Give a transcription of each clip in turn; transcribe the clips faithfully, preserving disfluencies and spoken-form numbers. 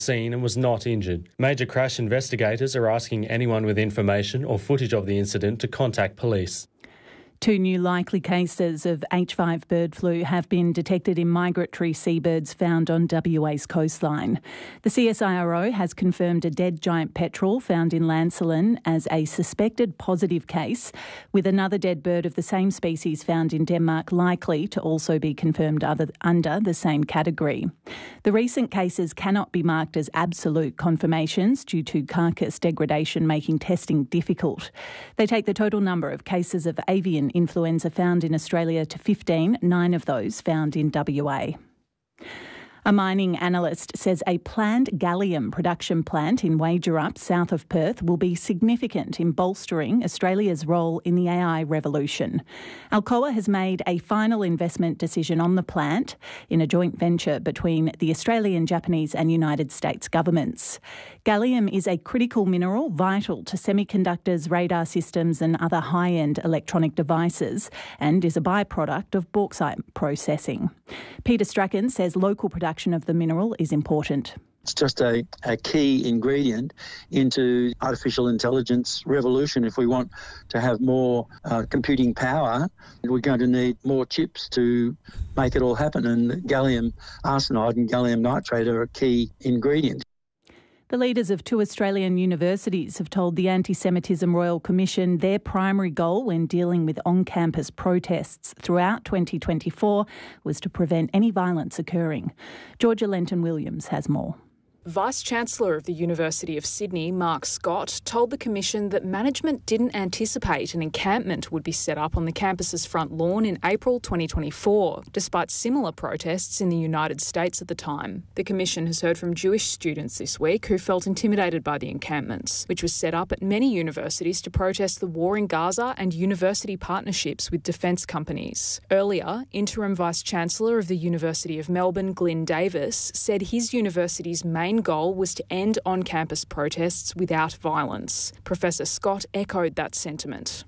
scene and was not injured. Major crash investigators are asking anyone with information or footage of the incident to contact police. Two new likely cases of H five bird flu have been detected in migratory seabirds found on W A's coastline. The C S I R O has confirmed a dead giant petrel found in Llansillen as a suspected positive case, with another dead bird of the same species found in Denmark likely to also be confirmed other, under the same category. The recent cases cannot be marked as absolute confirmations due to carcass degradation making testing difficult. They take the total number of cases of avian influenza found in Australia to fifteen, nine of those found in W A. A mining analyst says a planned gallium production plant in Wagerup, south of Perth, will be significant in bolstering Australia's role in the A I revolution. Alcoa has made a final investment decision on the plant in a joint venture between the Australian, Japanese and United States governments. Gallium is a critical mineral vital to semiconductors, radar systems and other high-end electronic devices, and is a byproduct of bauxite processing. Peter Strachan says local production of the mineral is important. It's just a, a key ingredient into artificial intelligence revolution. If we want to have more uh, computing power, we're going to need more chips to make it all happen. And gallium arsenide and gallium nitrate are a key ingredient. The leaders of two Australian universities have told the Anti-Semitism Royal Commission their primary goal when dealing with on-campus protests throughout twenty twenty-four was to prevent any violence occurring. Georgia Lenton-Williams has more. Vice-Chancellor of the University of Sydney, Mark Scott, told the Commission that management didn't anticipate an encampment would be set up on the campus's front lawn in April twenty twenty-four, despite similar protests in the United States at the time. The Commission has heard from Jewish students this week who felt intimidated by the encampments, which was set up at many universities to protest the war in Gaza and university partnerships with defence companies. Earlier, Interim Vice-Chancellor of the University of Melbourne, Glyn Davis, said his university's main goal was to end on-campus protests without violence. Professor Scott echoed that sentiment.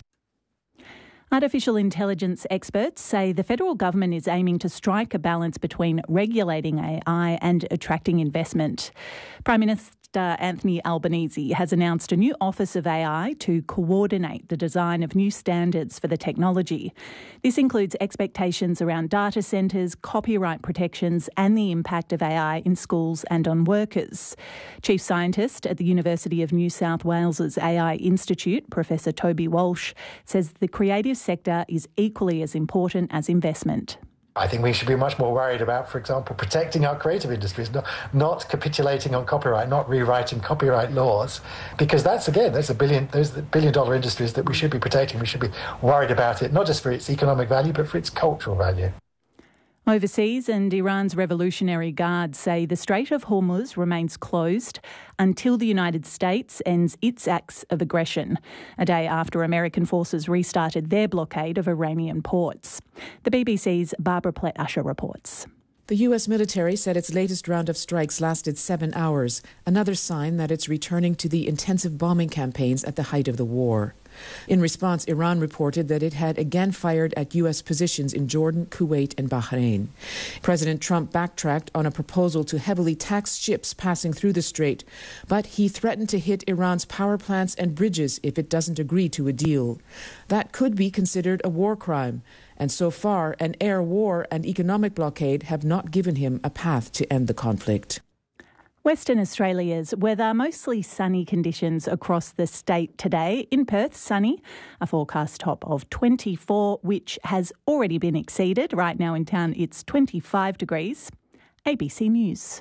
Artificial intelligence experts say the federal government is aiming to strike a balance between regulating A I and attracting investment. Prime Minister Anthony Albanese has announced a new Office of A I to coordinate the design of new standards for the technology. This includes expectations around data centres, copyright protections and the impact of A I in schools and on workers. Chief Scientist at the University of New South Wales's A I Institute, Professor Toby Walsh, says the creative sector is equally as important as investment. I think we should be much more worried about, for example, protecting our creative industries, not, not capitulating on copyright, not rewriting copyright laws, because that's, again, there's a billion, those are the billion dollar industries that we should be protecting. We should be worried about it, not just for its economic value, but for its cultural value. Overseas, and Iran's Revolutionary Guard say the Strait of Hormuz remains closed until the United States ends its acts of aggression, a day after American forces restarted their blockade of Iranian ports. The B B C's Barbara Plett-Usher reports. The U S military said its latest round of strikes lasted seven hours, another sign that it's returning to the intensive bombing campaigns at the height of the war. In response, Iran reported that it had again fired at U S positions in Jordan, Kuwait and Bahrain. President Trump backtracked on a proposal to heavily tax ships passing through the strait, but he threatened to hit Iran's power plants and bridges if it doesn't agree to a deal. That could be considered a war crime, and so far an air war and economic blockade have not given him a path to end the conflict. Western Australia's weather, mostly sunny conditions across the state today. In Perth, sunny, a forecast top of twenty-four, which has already been exceeded. Right now in town, it's twenty-five degrees. A B C News.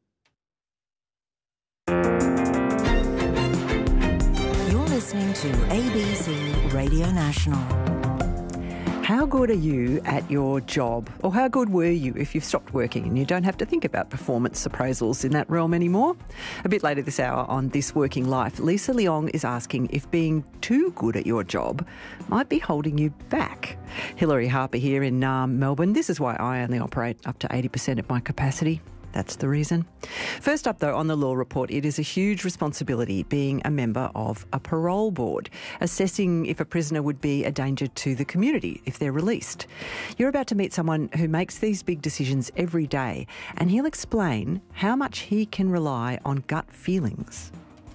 You're listening to A B C Radio National. How good are you at your job? Or how good were you if you've stopped working and you don't have to think about performance appraisals in that realm anymore? A bit later this hour on This Working Life, Lisa Leong is asking if being too good at your job might be holding you back. Hilary Harper here in um, Melbourne. This is why I only operate up to eighty percent of my capacity. That's the reason. First up, though, on the Law Report, it is a huge responsibility being a member of a parole board, assessing if a prisoner would be a danger to the community if they're released. You're about to meet someone who makes these big decisions every day, and he'll explain how much he can rely on gut feelings.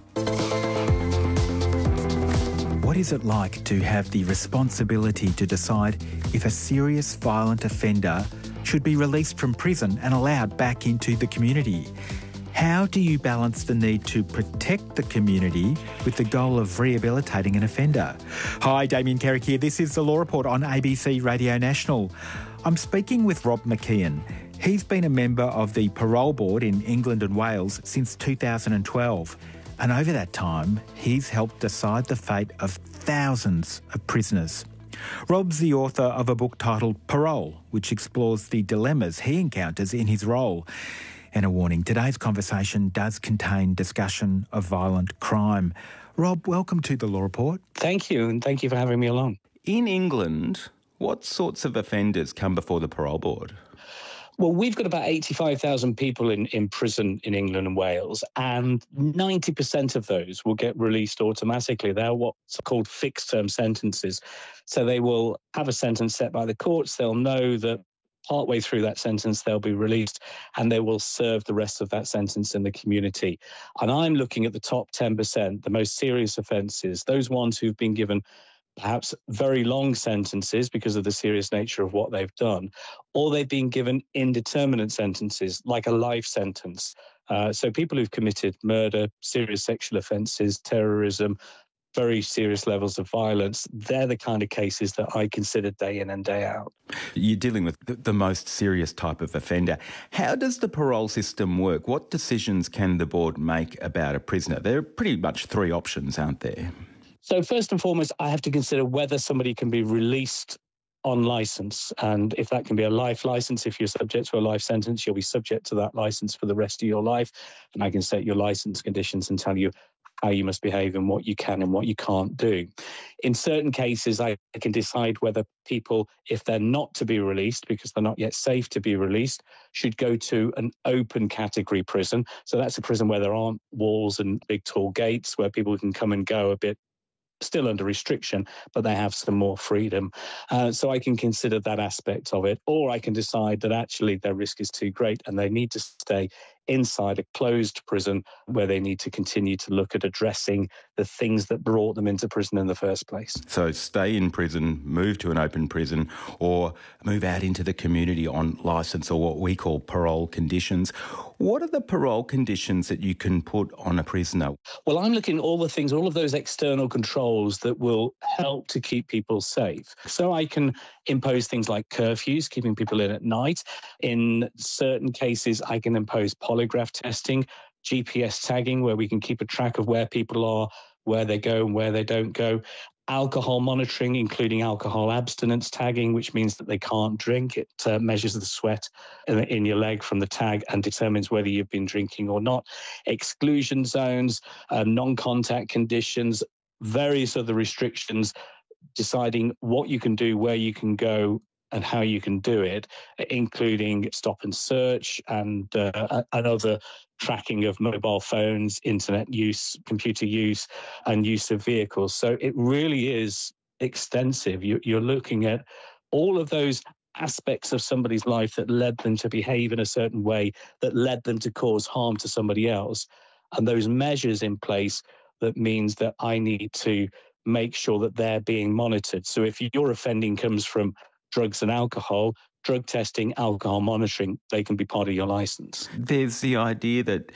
What is it like to have the responsibility to decide if a serious violent offender should be released from prison and allowed back into the community? How do you balance the need to protect the community with the goal of rehabilitating an offender? Hi, Damien Carrick here. This is The Law Report on A B C Radio National. I'm speaking with Rob McKeon. He's been a member of the Parole Board in England and Wales since two thousand twelve. And over that time, he's helped decide the fate of thousands of prisoners. Rob's the author of a book titled Parole, which explores the dilemmas he encounters in his role. And a warning, today's conversation does contain discussion of violent crime. Rob, welcome to The Law Report. Thank you, and thank you for having me along. In England, what sorts of offenders come before the Parole Board? Well, we've got about eighty-five thousand people in, in prison in England and Wales, and ninety percent of those will get released automatically. They're what's called fixed-term sentences. So they will have a sentence set by the courts. They'll know that partway through that sentence, they'll be released, and they will serve the rest of that sentence in the community. And I'm looking at the top ten percent, the most serious offences, those ones who've been given perhaps very long sentences because of the serious nature of what they've done, or they've been given indeterminate sentences, like a life sentence. Uh, so people who've committed murder, serious sexual offences, terrorism, very serious levels of violence, they're the kind of cases that I consider day in and day out. You're dealing with the most serious type of offender. How does the parole system work? What decisions can the board make about a prisoner? There are pretty much three options, aren't there? So first and foremost, I have to consider whether somebody can be released on licence. And if that can be a life licence, if you're subject to a life sentence, you'll be subject to that licence for the rest of your life. And I can set your licence conditions and tell you how you must behave and what you can and what you can't do. In certain cases, I can decide whether people, if they're not to be released because they're not yet safe to be released, should go to an open category prison. So that's a prison where there aren't walls and big tall gates, where people can come and go a bit, still under restriction, but they have some more freedom. Uh, so I can consider that aspect of it, or I can decide that actually their risk is too great and they need to stay inside a closed prison where they need to continue to look at addressing the things that brought them into prison in the first place. So stay in prison, move to an open prison, or move out into the community on licence, or what we call parole conditions. What are the parole conditions that you can put on a prisoner? Well, I'm looking at all the things, all of those external controls that will help to keep people safe. So I can impose things like curfews, keeping people in at night. In certain cases, I can impose polygraph testing, G P S tagging, where we can keep a track of where people are, where they go and where they don't go. Alcohol monitoring, including alcohol abstinence tagging, which means that they can't drink. It uh, measures the sweat in, in your leg from the tag and determines whether you've been drinking or not. Exclusion zones, uh, non-contact conditions, various other restrictions, deciding what you can do, where you can go, and how you can do it, including stop and search and uh, and other tracking of mobile phones, internet use, computer use, and use of vehicles. So it really is extensive. You, you're looking at all of those aspects of somebody's life that led them to behave in a certain way, that led them to cause harm to somebody else, and those measures in place that means that I need to make sure that they're being monitored. So if your offending comes from drugs and alcohol, drug testing, alcohol monitoring, they can be part of your licence. There's the idea that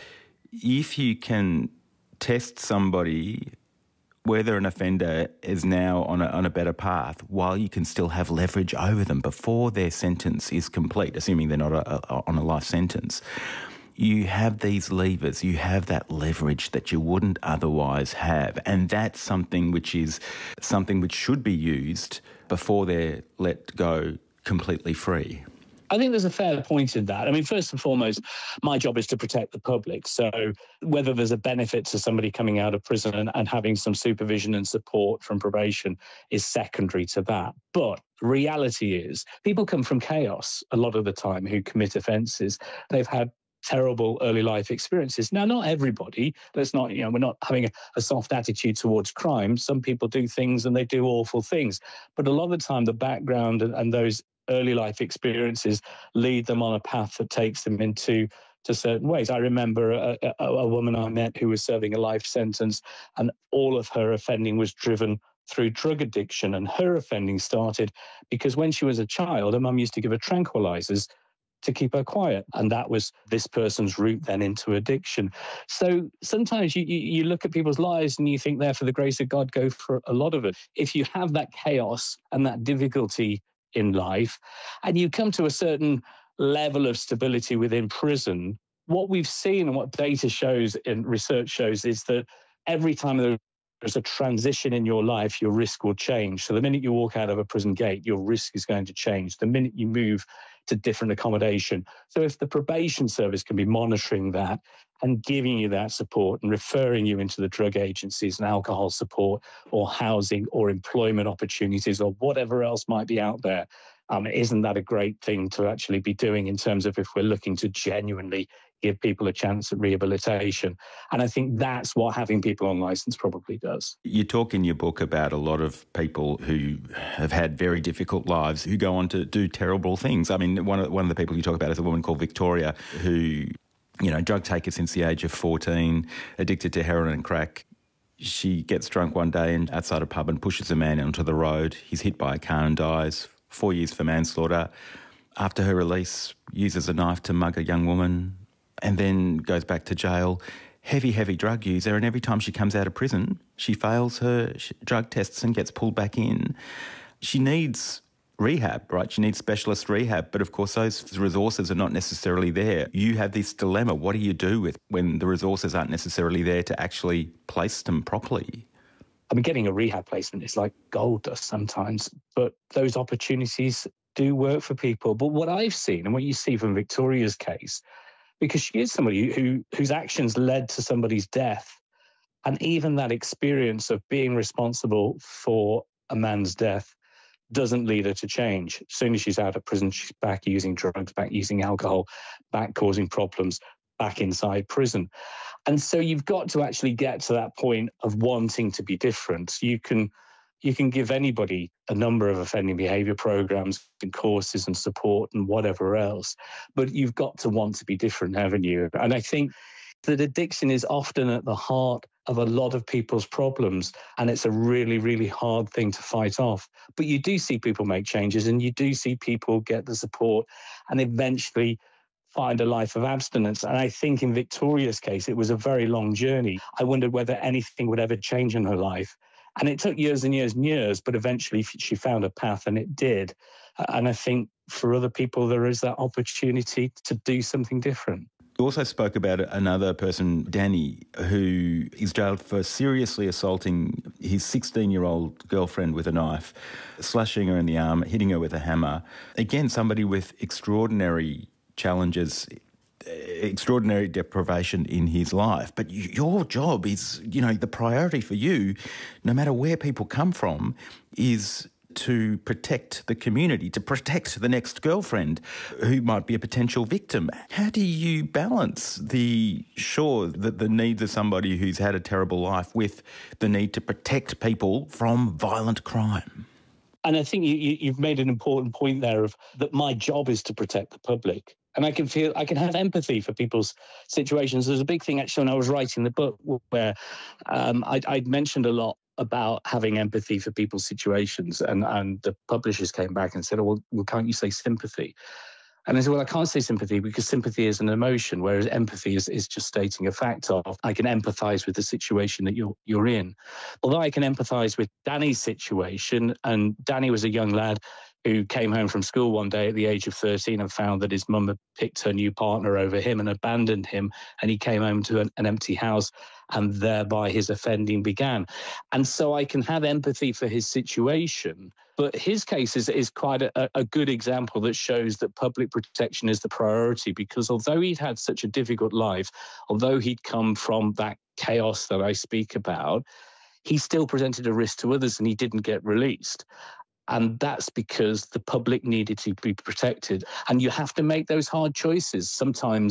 if you can test somebody whether an offender is now on a, on a better path, while you can still have leverage over them before their sentence is complete, assuming they're not a, a, on a life sentence, you have these levers, you have that leverage that you wouldn't otherwise have. And that's something which is something which should be used before they're let go completely free. I think there's a fair point in that. I mean, first and foremost, my job is to protect the public. So whether there's a benefit to somebody coming out of prison and, and having some supervision and support from probation is secondary to that. But the reality is people come from chaos a lot of the time who commit offences. They've had terrible early life experiences. Now, not everybody, let's not, you know, we're not having a, a soft attitude towards crime. Some people do things and they do awful things. But a lot of the time, the background and, and those early life experiences lead them on a path that takes them into to certain ways. I remember a, a, a woman I met who was serving a life sentence, and all of her offending was driven through drug addiction. And her offending started because when she was a child, her mum used to give her tranquilizers to keep her quiet. And that was this person's route then into addiction. So sometimes you, you, you look at people's lives and you think they're, for the grace of God, go for a lot of it. If you have that chaos and that difficulty in life, and you come to a certain level of stability within prison, what we've seen and what data shows and research shows is that every time there's a transition in your life, your risk will change. So the minute you walk out of a prison gate, your risk is going to change. The minute you move to different accommodation. So if the probation service can be monitoring that and giving you that support and referring you into the drug agencies and alcohol support or housing or employment opportunities or whatever else might be out there, Um, isn't that a great thing to actually be doing in terms of if we're looking to genuinely give people a chance at rehabilitation? And I think that's what having people on licence probably does. You talk in your book about a lot of people who have had very difficult lives who go on to do terrible things. I mean, one of, one of the people you talk about is a woman called Victoria who, you know, drug taker since the age of fourteen, addicted to heroin and crack. She gets drunk one day and outside a pub and pushes a man onto the road. He's hit by a car and dies. Four years for manslaughter. After her release, uses a knife to mug a young woman and then goes back to jail. Heavy, heavy drug user, and every time she comes out of prison, she fails her drug tests and gets pulled back in. She needs rehab, right? She needs specialist rehab, but of course those resources are not necessarily there. You have this dilemma. What do you do with when the resources aren't necessarily there to actually place them properly? I mean, getting a rehab placement is like gold dust sometimes, but those opportunities do work for people. But what I've seen and what you see from Victoria's case, because she is somebody who whose actions led to somebody's death, and even that experience of being responsible for a man's death doesn't lead her to change. As soon as she's out of prison, she's back using drugs, back using alcohol, back causing problems, back inside prison. And so you've got to actually get to that point of wanting to be different. You can you can give anybody a number of offending behaviour programs and courses and support and whatever else, but you've got to want to be different, haven't you? And I think that addiction is often at the heart of a lot of people's problems, and it's a really, really hard thing to fight off. But you do see people make changes, and you do see people get the support and eventually find a life of abstinence. And I think in Victoria's case, it was a very long journey. I wondered whether anything would ever change in her life. And it took years and years and years, but eventually she found a path, and it did. And I think for other people, there is that opportunity to do something different. You also spoke about another person, Danny, who is jailed for seriously assaulting his sixteen-year-old girlfriend with a knife, slashing her in the arm, hitting her with a hammer. Again, somebody with extraordinary challenges, extraordinary deprivation in his life. But your job is, you know, the priority for you, no matter where people come from, is to protect the community, to protect the next girlfriend who might be a potential victim. How do you balance the, sure, the, the needs of somebody who's had a terrible life with the need to protect people from violent crime? And I think you, you, you've made an important point there of that my job is to protect the public. And I can feel, I can have empathy for people's situations. There's a big thing actually when I was writing the book where um, I'd, I'd mentioned a lot about having empathy for people's situations, and, and the publishers came back and said, oh, well, well, can't you say sympathy? And I said, well, I can't say sympathy because sympathy is an emotion, whereas empathy is, is just stating a fact of, I can empathise with the situation that you're you're in. Although I can empathise with Danny's situation, and Danny was a young lad who came home from school one day at the age of thirteen and found that his mum had picked her new partner over him and abandoned him, and he came home to an, an empty house, and thereby his offending began. And so I can have empathy for his situation, but his case is, is quite a, a good example that shows that public protection is the priority, because although he'd had such a difficult life, although he'd come from that chaos that I speak about, he still presented a risk to others and he didn't get released. And that's because the public needed to be protected. And you have to make those hard choices. Sometimes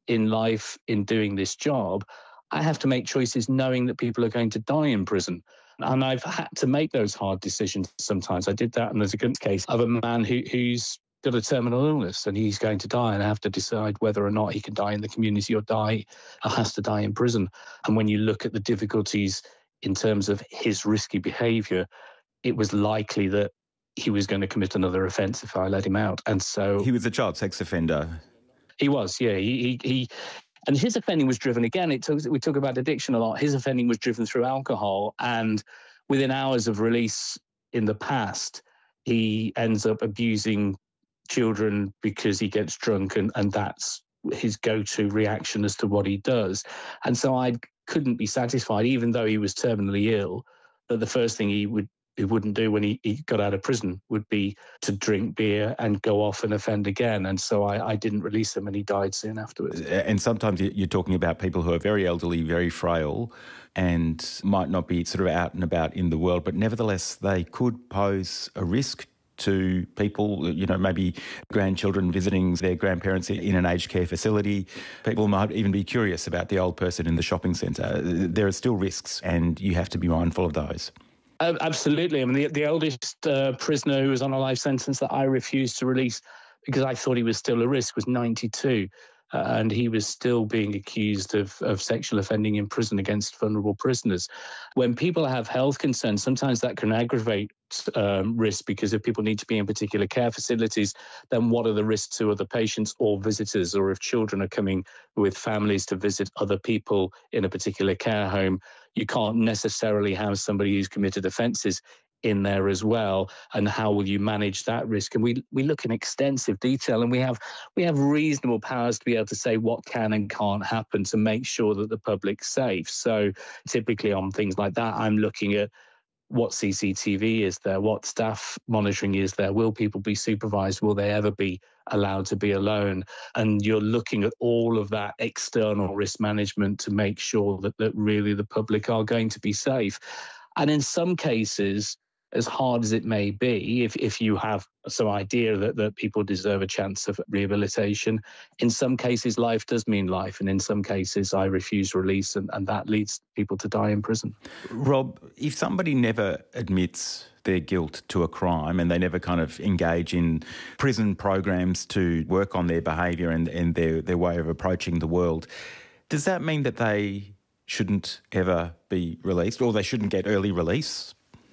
in life in doing this job, I have to make choices knowing that people are going to die in prison. And I've had to make those hard decisions sometimes. I did that, and there's a good case of a man who, who's got a terminal illness and he's going to die, and I have to decide whether or not he can die in the community or die or has to die in prison. And when you look at the difficulties in terms of his risky behaviour, it was likely that he was going to commit another offence if I let him out. And so... He was a child sex offender. He was, yeah. He... he, he And his offending was driven, again, it talks, we talk about addiction a lot. His offending was driven through alcohol. And within hours of release in the past, he ends up abusing children because he gets drunk, and, and that's his go-to reaction as to what he does. And so I couldn't be satisfied, even though he was terminally ill, that the first thing he would he wouldn't do when he, he got out of prison would be to drink beer and go off and offend again. And so I, I didn't release him, and he died soon afterwards. And sometimes you're talking about people who are very elderly, very frail, and might not be sort of out and about in the world, but nevertheless they could pose a risk to people, you know, maybe grandchildren visiting their grandparents in an aged care facility. People might even be curious about the old person in the shopping centre. There are still risks, and you have to be mindful of those. Uh, absolutely. I mean, the, the eldest uh, prisoner who was on a life sentence that I refused to release because I thought he was still a risk was ninety-two. Uh, and he was still being accused of, of sexual offending in prison against vulnerable prisoners. When people have health concerns, sometimes that can aggravate um, risk, because if people need to be in particular care facilities, then what are the risks to other patients or visitors? Or if children are coming with families to visit other people in a particular care home, you can't necessarily have somebody who's committed offences in there as well. And how will you manage that risk? And we we look in extensive detail, and we have we have reasonable powers to be able to say what can and can't happen to make sure that the public's safe. So typically on things like that, I'm looking at what C C T V is there, what staff monitoring is there, will people be supervised, will they ever be allowed to be alone? And you're looking at all of that external risk management to make sure that, that really the public are going to be safe. And in some cases, as hard as it may be, if, if you have some idea that, that people deserve a chance of rehabilitation, in some cases life does mean life, and in some cases I refuse release, and, and that leads people to die in prison. Rob, if somebody never admits their guilt to a crime and they never kind of engage in prison programs to work on their behaviour and, and their, their way of approaching the world, does that mean that they shouldn't ever be released, or they shouldn't get early release?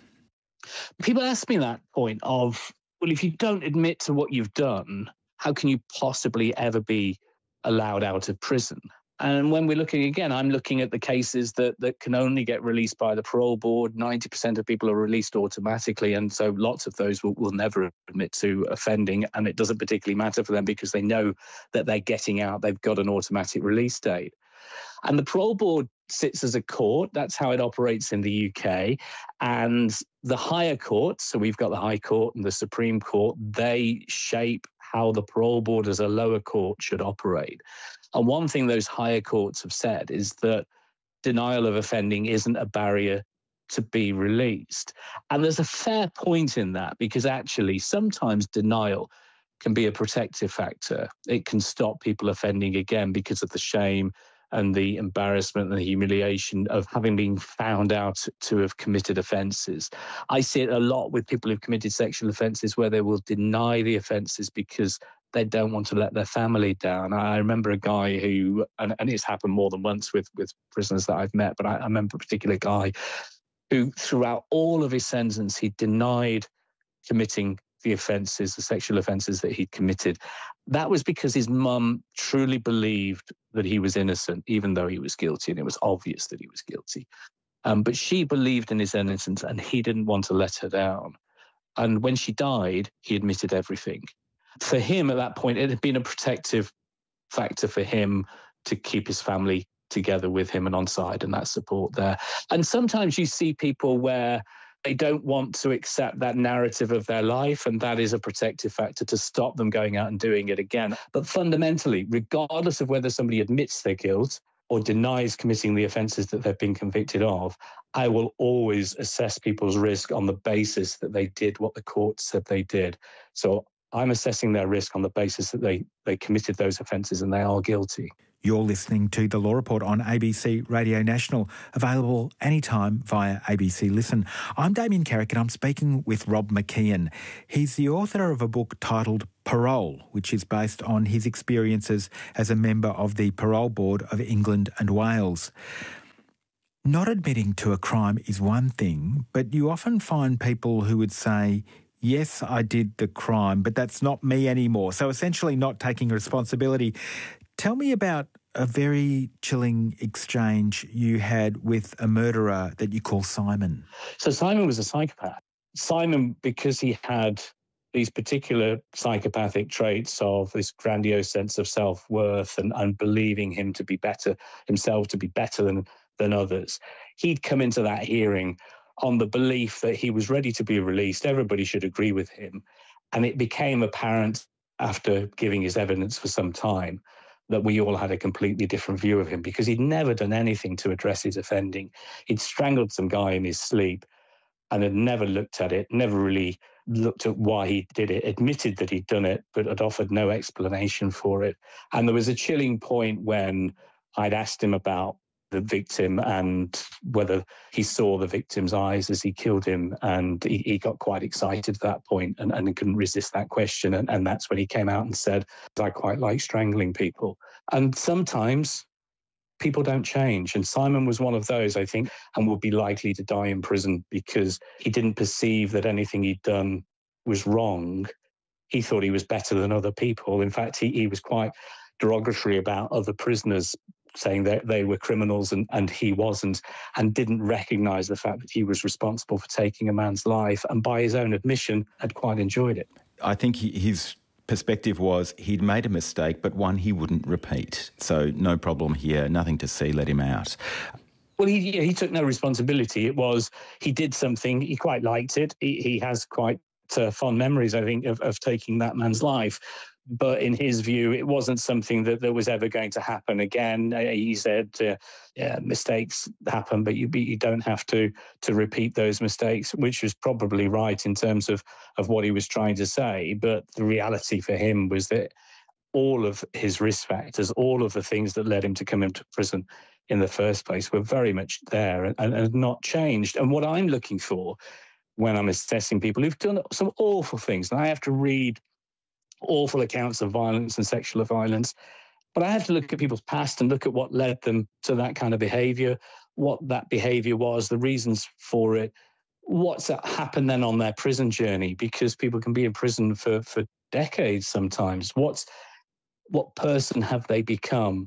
People ask me that point of, well, if you don't admit to what you've done, how can you possibly ever be allowed out of prison? And when we're looking again, I'm looking at the cases that, that can only get released by the parole board. ninety percent of people are released automatically. And so lots of those will, will never admit to offending. And it doesn't particularly matter for them because they know that they're getting out. They've got an automatic release date. And the parole board sits as a court. That's how it operates in the U K. And the higher courts, so we've got the High Court and the Supreme Court, they shape how the parole board as a lower court should operate. And one thing those higher courts have said is that denial of offending isn't a barrier to be released. And there's a fair point in that, because actually sometimes denial can be a protective factor. It can stop people offending again because of the shame and the embarrassment and the humiliation of having been found out to have committed offences. I see it a lot with people who've committed sexual offences where they will deny the offences because they don't want to let their family down. I remember a guy who, and, and it's happened more than once with, with prisoners that I've met, but I, I remember a particular guy who throughout all of his sentence, he denied committing the offences, the sexual offences that he'd committed. That was because his mum truly believed that he was innocent, even though he was guilty, and it was obvious that he was guilty. Um, but she believed in his innocence, and he didn't want to let her down. And when she died, he admitted everything. For him, at that point, it had been a protective factor for him to keep his family together with him and on side, and that support there. And sometimes you see people where they don't want to accept that narrative of their life, and that is a protective factor to stop them going out and doing it again. But fundamentally, regardless of whether somebody admits their guilt or denies committing the offences that they've been convicted of, I will always assess people's risk on the basis that they did what the court said they did. So I'm assessing their risk on the basis that they, they committed those offences and they are guilty. You're listening to The Law Report on A B C Radio National, available anytime via A B C Listen. I'm Damien Carrick and I'm speaking with Rob McKeon. He's the author of a book titled Parole, which is based on his experiences as a member of the Parole Board of England and Wales. Not admitting to a crime is one thing, but you often find people who would say, yes, I did the crime, but that's not me anymore. So essentially not taking responsibility. Tell me about a very chilling exchange you had with a murderer that you call Simon. So Simon was a psychopath. Simon, because he had these particular psychopathic traits of this grandiose sense of self-worth and, and believing him to be better, himself to be better than, than others, he'd come into that hearing on the belief that he was ready to be released. Everybody should agree with him. And it became apparent after giving his evidence for some time that we all had a completely different view of him because he'd never done anything to address his offending. He'd strangled some guy in his sleep and had never looked at it, never really looked at why he did it, admitted that he'd done it, but had offered no explanation for it. And there was a chilling point when I'd asked him about the victim and whether he saw the victim's eyes as he killed him. And he, he got quite excited at that point and, and couldn't resist that question. And, and that's when he came out and said, I quite like strangling people. And sometimes people don't change. And Simon was one of those, I think, and would be likely to die in prison because he didn't perceive that anything he'd done was wrong. He thought he was better than other people. In fact, he, he was quite derogatory about other prisoners, saying that they were criminals and, and he wasn't, and didn't recognise the fact that he was responsible for taking a man's life, and by his own admission, had quite enjoyed it. I think he, his perspective was he'd made a mistake, but one he wouldn't repeat. So no problem here, nothing to see, let him out. Well, he he took no responsibility. It was, he did something, he quite liked it. He, he has quite uh, fond memories, I think, of, of taking that man's life. But in his view, it wasn't something that, that was ever going to happen again. He said, uh, yeah, mistakes happen, but you you don't have to to repeat those mistakes, which was probably right in terms of, of what he was trying to say. But the reality for him was that all of his risk factors, all of the things that led him to come into prison in the first place were very much there and, and, and not changed. And what I'm looking for when I'm assessing people who've done some awful things, and I have to read awful accounts of violence and sexual violence, but I have to look at people's past and look at what led them to that kind of behaviour, what that behaviour was, the reasons for it, what's happened then on their prison journey, because people can be in prison for, for decades sometimes. What's what person have they become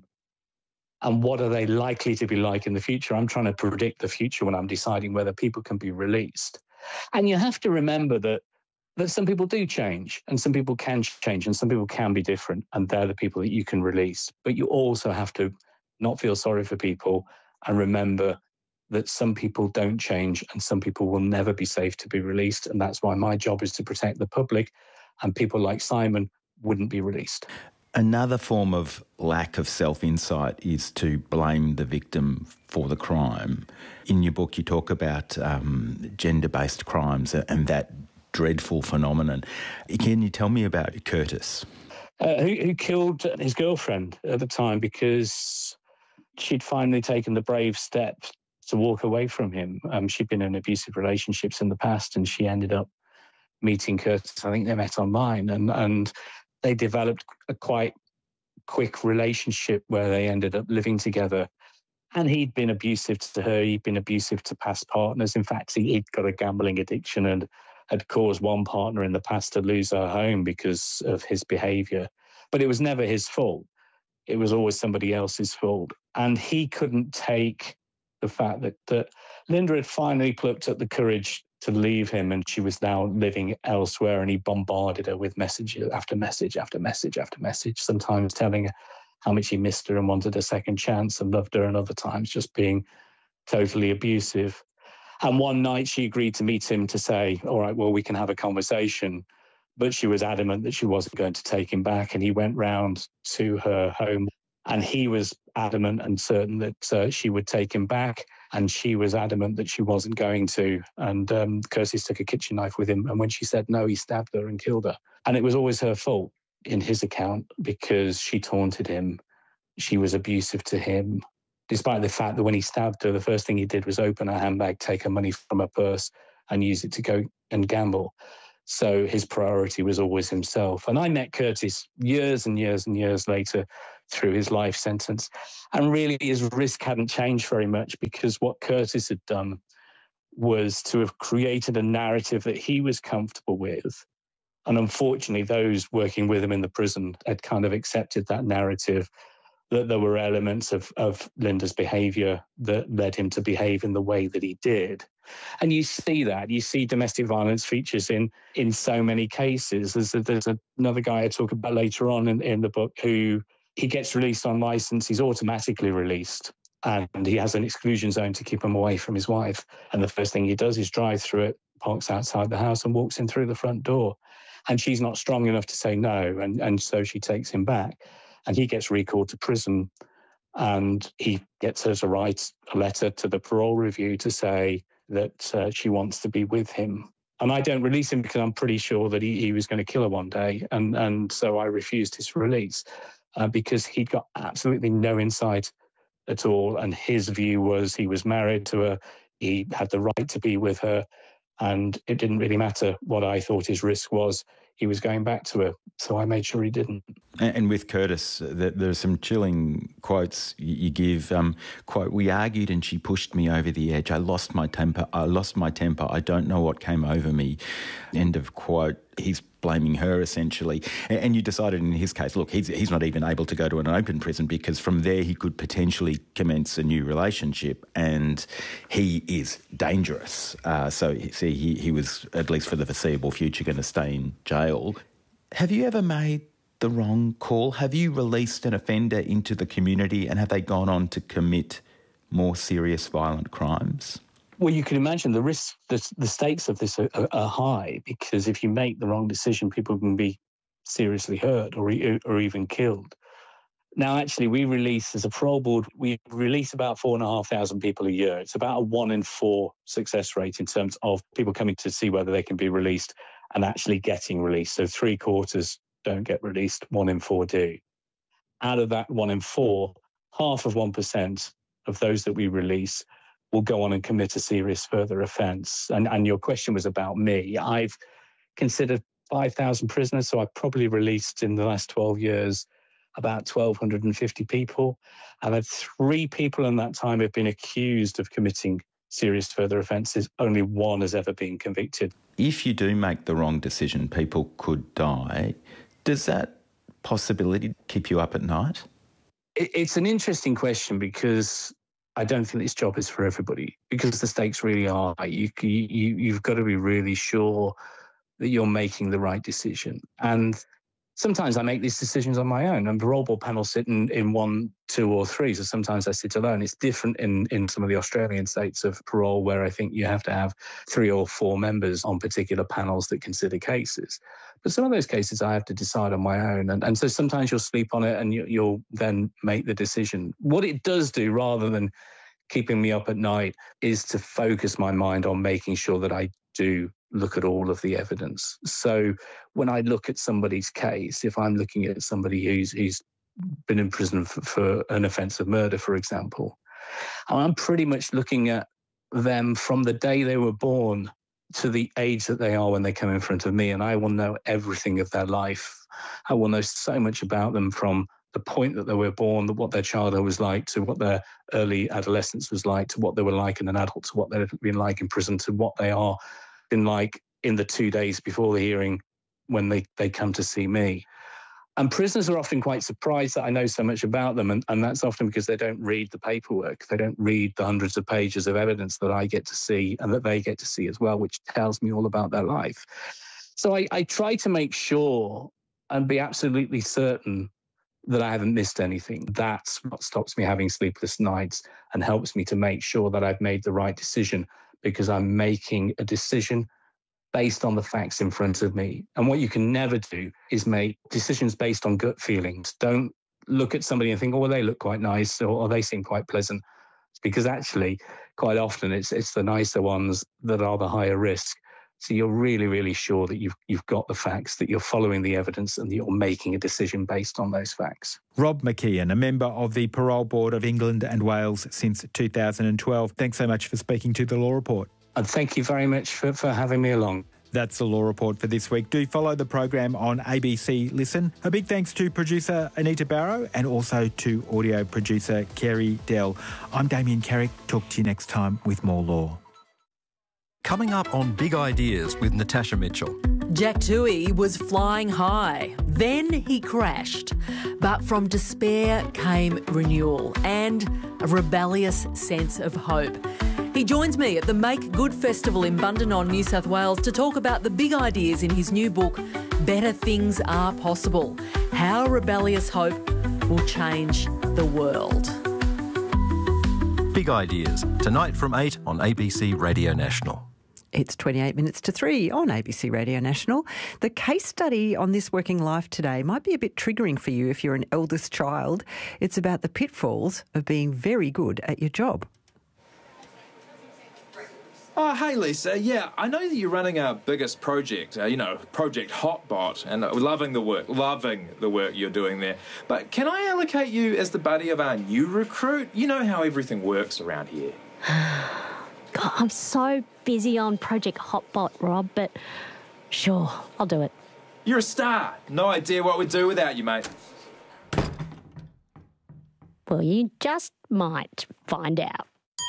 and what are they likely to be like in the future? I'm trying to predict the future when I'm deciding whether people can be released. And you have to remember that that some people do change and some people can change and some people can be different, and they're the people that you can release. But you also have to not feel sorry for people and remember that some people don't change and some people will never be safe to be released. And that's why my job is to protect the public, and people like Simon wouldn't be released. Another form of lack of self-insight is to blame the victim for the crime. In your book, you talk about um, gender-based crimes and that dreadful phenomenon. Can you tell me about Curtis? Uh, who, who killed his girlfriend at the time because she'd finally taken the brave step to walk away from him. Um, she'd been in abusive relationships in the past, and she ended up meeting Curtis. I think they met online, and, and they developed a quite quick relationship where they ended up living together. And he'd been abusive to her. He'd been abusive to past partners. In fact, he, he'd got a gambling addiction and had caused one partner in the past to lose her home because of his behaviour. But it was never his fault. It was always somebody else's fault. And he couldn't take the fact that, that Linda had finally plucked up the courage to leave him, and she was now living elsewhere, and he bombarded her with message after message after message after message, sometimes telling her how much he missed her and wanted a second chance and loved her, and other times just being totally abusive. And one night she agreed to meet him to say, all right, well, we can have a conversation. But she was adamant that she wasn't going to take him back. And he went round to her home, and he was adamant and certain that uh, she would take him back. And she was adamant that she wasn't going to. And um, Curtis took a kitchen knife with him. And when she said no, he stabbed her and killed her. And it was always her fault in his account because she taunted him. She was abusive to him, despite the fact that when he stabbed her, the first thing he did was open her handbag, take her money from her purse and use it to go and gamble. So his priority was always himself. And I met Curtis years and years and years later through his life sentence. And really his risk hadn't changed very much, because what Curtis had done was to have created a narrative that he was comfortable with. And unfortunately, those working with him in the prison had kind of accepted that narrative, that there were elements of, of Linda's behaviour that led him to behave in the way that he did. And you see that. You see domestic violence features in in so many cases. There's, a, there's another guy I talk about later on in, in the book who he gets released on licence. He's automatically released, and he has an exclusion zone to keep him away from his wife. And the first thing he does is drive through it, parks outside the house and walks in through the front door. And she's not strong enough to say no, and, and so she takes him back. And he gets recalled to prison, and he gets her to write a letter to the parole review to say that uh, she wants to be with him. And I don't release him because I'm pretty sure that he, he was going to kill her one day. And, and so I refused his release uh, because he'd got absolutely no insight at all. And his view was he was married to her, he had the right to be with her, and it didn't really matter what I thought his risk was. He was going back to her, so I made sure he didn't. And with Curtis, there are some chilling quotes you give. Um, quote, "We argued and she pushed me over the edge. I lost my temper. I lost my temper. I don't know what came over me." End of quote. He's blaming her, essentially. And you decided in his case, look, he's, he's not even able to go to an open prison because from there he could potentially commence a new relationship, and he is dangerous. Uh, so, see, he, he was, at least for the foreseeable future, going to stay in jail. Have you ever made the wrong call? Have you released an offender into the community and have they gone on to commit more serious violent crimes? Well, you can imagine the risks, the, the stakes of this are, are high, because if you make the wrong decision, people can be seriously hurt or, or even killed. Now, actually, we release, as a parole board, we release about four and a half thousand people a year. It's about a one in four success rate in terms of people coming to see whether they can be released and actually getting released. So three quarters don't get released, one in four do. Out of that one in four, half of one percent of those that we release will go on and commit a serious further offence. And, and your question was about me. I've considered five thousand prisoners, so I've probably released in the last twelve years about twelve fifty people. I've had three people in that time have been accused of committing serious further offences. Only one has ever been convicted. If you do make the wrong decision, people could die. Does that possibility keep you up at night? It, it's an interesting question, because I don't think this job is for everybody, because the stakes really are high. You, you, you've got to be really sure that you're making the right decision. And sometimes I make these decisions on my own, and parole board panels sit in, in one, two or three, so sometimes I sit alone. It's different in, in some of the Australian states of parole, where I think you have to have three or four members on particular panels that consider cases. But some of those cases I have to decide on my own, and, and so sometimes you'll sleep on it and you, you'll then make the decision. What it does do, rather than keeping me up at night, is to focus my mind on making sure that I do look at all of the evidence. So when I look at somebody's case, if I'm looking at somebody who's, who's been in prison for, for an offence of murder, for example, I'm pretty much looking at them from the day they were born to the age that they are when they come in front of me, and I will know everything of their life. I will know so much about them from the point that they were born, what their childhood was like, to what their early adolescence was like, to what they were like in an adult, to what they've been like in prison, to what they are been like in the two days before the hearing when they, they come to see me. And prisoners are often quite surprised that I know so much about them, and, and that's often because they don't read the paperwork. They don't read the hundreds of pages of evidence that I get to see and that they get to see as well, which tells me all about their life. So I, I try to make sure and be absolutely certain that I haven't missed anything. That's what stops me having sleepless nights and helps me to make sure that I've made the right decision, because I'm making a decision based on the facts in front of me. And what you can never do is make decisions based on gut feelings. Don't look at somebody and think, oh, well, they look quite nice, or, or they seem quite pleasant. Because actually, quite often, it's it's the nicer ones that are the higher risk. So you're really, really sure that you've you've got the facts, that you're following the evidence and that you're making a decision based on those facts. Rob McKeon, a member of the Parole Board of England and Wales since two thousand twelve. Thanks so much for speaking to The Law Report. And thank you very much for, for having me along. That's The Law Report for this week. Do follow the program on A B C Listen. A big thanks to producer Anita Barrow and also to audio producer Kerry Dell. I'm Damien Carrick. Talk to you next time with more law. Coming up on Big Ideas with Natasha Mitchell. Jack Toohey was flying high. Then he crashed. But from despair came renewal and a rebellious sense of hope. He joins me at the Make Good Festival in Bundanon, New South Wales, to talk about the big ideas in his new book, Better Things Are Possible: How Rebellious Hope Will Change the World. Big Ideas, tonight from eight on A B C Radio National. It's twenty-eight minutes to three on A B C Radio National. The case study on This Working Life today might be a bit triggering for you if you're an eldest child. It's about the pitfalls of being very good at your job. Oh, hey, Lisa. Yeah, I know that you're running our biggest project, uh, you know, Project Hotbot, and uh, loving the work, loving the work you're doing there. But can I allocate you as the buddy of our new recruit? You know how everything works around here. God, I'm so busy on Project Hotbot, Rob, but sure, I'll do it. You're a star. No idea what we'd do without you, mate. Well, you just might find out.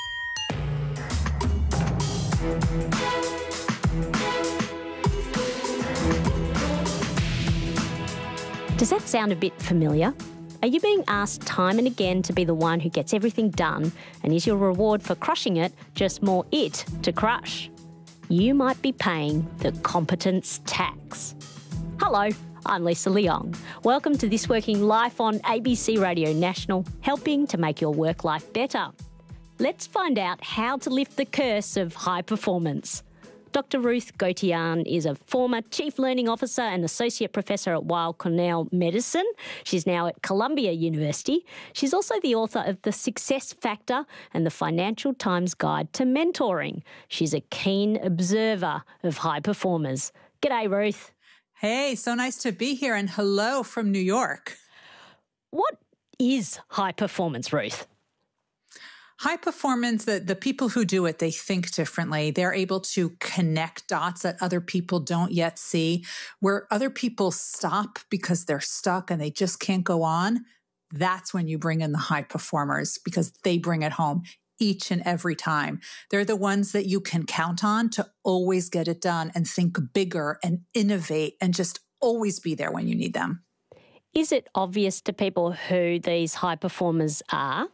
Does that sound a bit familiar? Are you being asked time and again to be the one who gets everything done, and is your reward for crushing it just more it to crush? You might be paying the competence tax. Hello, I'm Lisa Leong. Welcome to This Working Life on A B C Radio National, helping to make your work life better. Let's find out how to lift the curse of high performance. Doctor Ruth Gautian is a former Chief Learning Officer and Associate Professor at Weill Cornell Medicine. She's now at Columbia University. She's also the author of The Success Factor and the Financial Times Guide to Mentoring. She's a keen observer of high performers. G'day, Ruth. Hey, so nice to be here, and hello from New York. What is high performance, Ruth? High performance, the, the people who do it, they think differently. They're able to connect dots that other people don't yet see. Where other people stop because they're stuck and they just can't go on, that's when you bring in the high performers, because they bring it home each and every time. They're the ones that you can count on to always get it done and think bigger and innovate and just always be there when you need them. Is it obvious to people who these high performers are?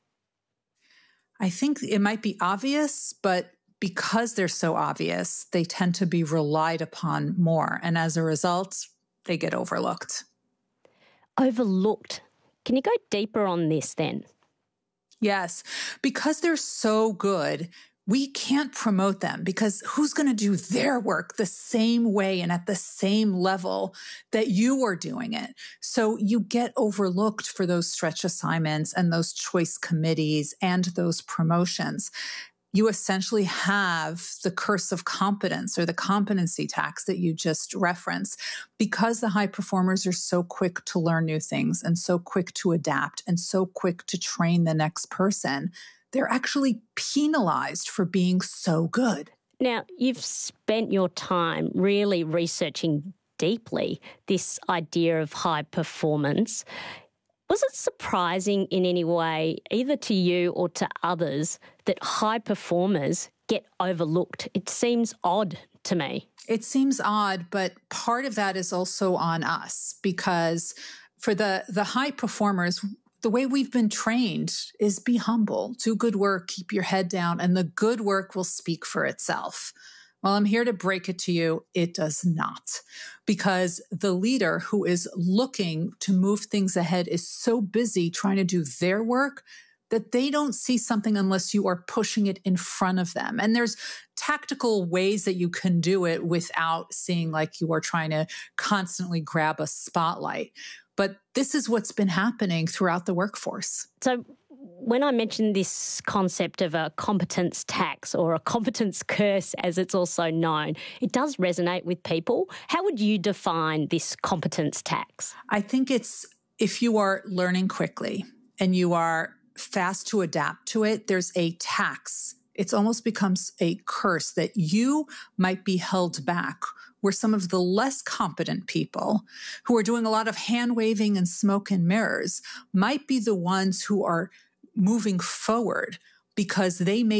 I think it might be obvious, but because they're so obvious, they tend to be relied upon more. And as a result, they get overlooked. Overlooked. Can you go deeper on this then? Yes, because they're so good, we can't promote them, because who's going to do their work the same way and at the same level that you are doing it? So you get overlooked for those stretch assignments and those choice committees and those promotions. You essentially have the curse of competence, or the competency tax that you just referenced, because the high performers are so quick to learn new things and so quick to adapt and so quick to train the next person. They're actually penalized for being so good. Now, you've spent your time really researching deeply this idea of high performance. Was it surprising in any way, either to you or to others, that high performers get overlooked? It seems odd to me. It seems odd, but part of that is also on us, because for the, the high performers, the way we've been trained is be humble, do good work, keep your head down, and the good work will speak for itself. Well, I'm here to break it to you. It does not, because the leader who is looking to move things ahead is so busy trying to do their work that they don't see something unless you are pushing it in front of them. And there's tactical ways that you can do it without seeing like you are trying to constantly grab a spotlight. But this is what's been happening throughout the workforce. So when I mentioned this concept of a competence tax or a competence curse, as it's also known, it does resonate with people. How would you define this competence tax? I think it's if you are learning quickly and you are fast to adapt to it, there's a tax. It almost becomes a curse that you might be held back, where some of the less competent people who are doing a lot of hand waving and smoke and mirrors might be the ones who are moving forward because they may